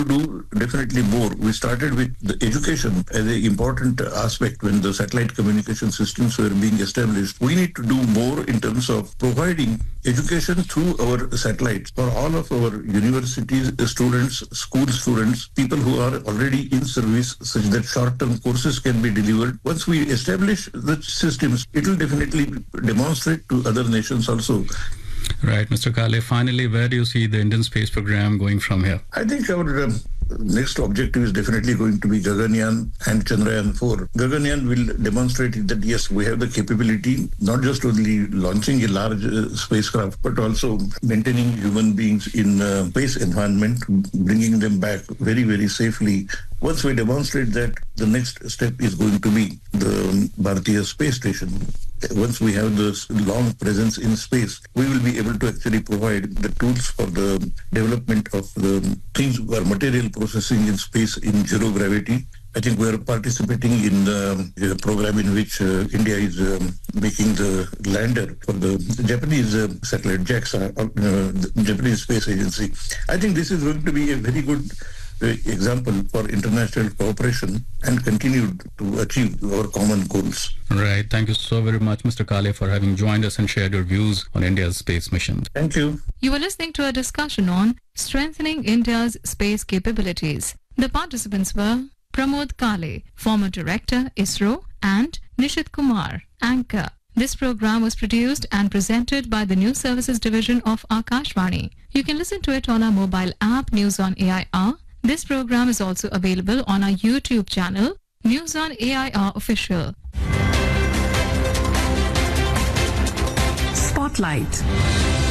to do definitely more. We started with the education as an important aspect when the satellite communication systems were being established. We need to do more in terms of providing education through our satellites for all of our universities, students, school students, people who are already in service, such that short-term courses can be delivered. Once we establish the systems, it will definitely demonstrate to other nations also. Right, Mr. Kale, finally, where do you see the Indian space program going from here? I think our next objective is definitely going to be Gaganyaan and Chandrayaan-4. Gaganyaan will demonstrate that yes, we have the capability, not just only launching a large spacecraft, but also maintaining human beings in space environment, bringing them back very, very safely. Once we demonstrate that, the next step is going to be the Bharatiya Space Station. Once we have this long presence in space, we will be able to actually provide the tools for the development of the things or material processing in space in zero gravity. I think we are participating in a program in which India is making the lander for the Japanese satellite, JAXA, the Japanese Space Agency. I think this is going to be a very good example for international cooperation and continue to achieve our common goals. Right. Thank you so very much, Mr. Kale, for having joined us and shared your views on India's space mission. Thank you. You were listening to a discussion on strengthening India's space capabilities. The participants were Pramod Kale, former director, ISRO, and Nishit Kumar, anchor. This program was produced and presented by the News Services Division of Akashvani. You can listen to it on our mobile app, News on AIR. This program is also available on our YouTube channel, News on AIR Official. Spotlight.